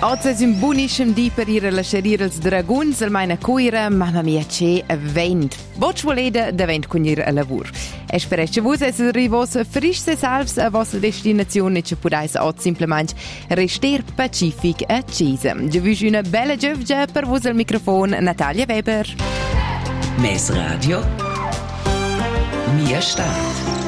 Oggi è un buonissimo dì per ir a lasciare els draguns al meine cuira, mamma mia, c'è vent. Voce volete da vent con ir a lavoro. E spero che voi siete vos frisch e salvs a vostra destinazione, che potete oggi semplicemente restare pacific e accesa. Vi wünsche una bella giovgia per voi al microfono Natalia Weber. Mes Radio, mir Stadt.